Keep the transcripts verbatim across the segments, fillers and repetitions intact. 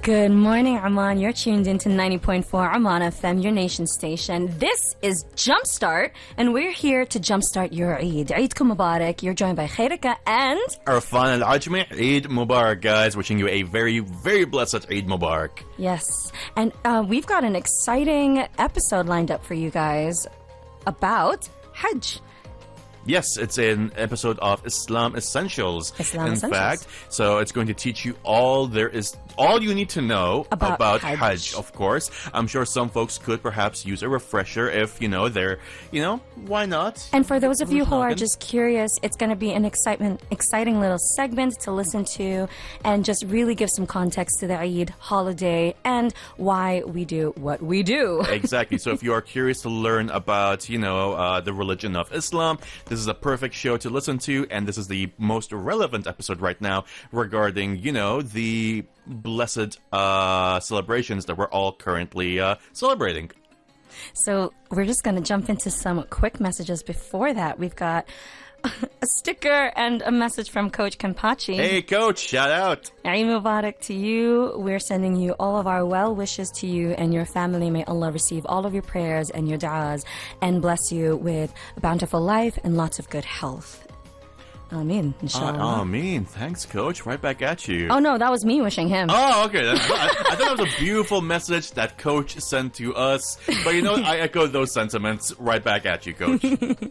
Good morning, Oman. You're tuned into ninety point four Oman F M, your nation station. This is Jumpstart, and we're here to jumpstart your Eid. Eidkum Mubarak. You're joined by Khairika and Arfan Al-Ajmi. Eid Mubarak, guys. Wishing you a very, very blessed Eid Mubarak. Yes, and uh, we've got an exciting episode lined up for you guys about Hajj. Yes, it's an episode of Islam Essentials. Islam in Essentials. fact, so it's going to teach you all there is, all you need to know About about, Hajj. Hajj. Of course, I'm sure some folks could perhaps use a refresher if you know they're, you know, why not? And for those of you who are Talking. just curious, it's going to be an excitement, exciting little segment to listen to and just really give some context to the Eid holiday and why we do what we do. Exactly. So if you are curious to learn about, you know, uh, the religion of Islam, this is a perfect show to listen to, and this is the most relevant episode right now regarding, you know, the blessed uh, celebrations that we're all currently uh, celebrating. So we're just going to jump into some quick messages. Before that, we've got a sticker and a message from Coach Kampachi. Hey, Coach, shout out. Eid Mubarak to you. We're sending you all of our well wishes to you and your family. May Allah receive all of your prayers and your du'as and bless you with a bountiful life and lots of good health. Ameen, inshallah. Uh, oh, mean. Thanks, Coach. Right back at you. Oh, no, that was me wishing him. Oh, okay. That's, I, I thought that was a beautiful message that Coach sent to us. But you know, I echo those sentiments right back at you, Coach.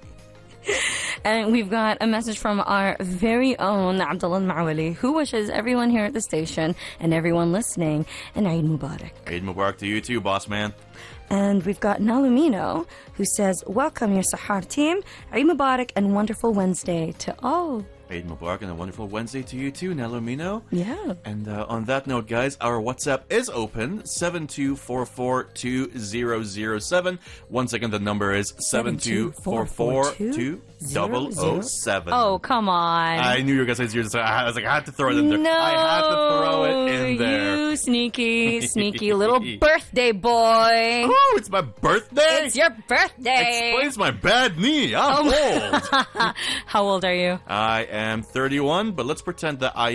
And we've got a message from our very own Abdullah Ma'wali, who wishes everyone here at the station and everyone listening an Eid Mubarak. Eid Mubarak to you too, boss man. And we've got Nalumino, who says, welcome your Sahar team. Eid Mubarak and wonderful Wednesday to all. Eid Mubarak and a wonderful Wednesday to you too, Nalomino. Yeah. And uh, on that note, guys, our WhatsApp is open, seven two four four two zero zero seven. Once again, the number is seven two four four two zero zero seven. Oh, come on. I knew you were going to say zero, so I was like, I had to throw it in there. No, I had to throw it in there. You sneaky, sneaky little birthday boy. Oh, it's my birthday? It's your birthday. Explains my bad knee. I'm Oh. old. How old are you? I am thirty-one, but let's pretend that I